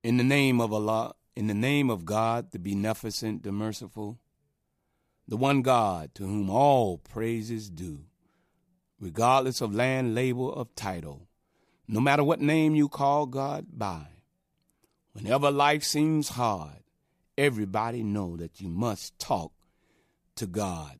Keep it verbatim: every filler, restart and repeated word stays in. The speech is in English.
In the name of Allah, in the name of God, the beneficent, the merciful, the one God to whom all praise is due, regardless of land, label, of title, no matter what name you call God by. Whenever life seems hard, everybody know that you must talk to God.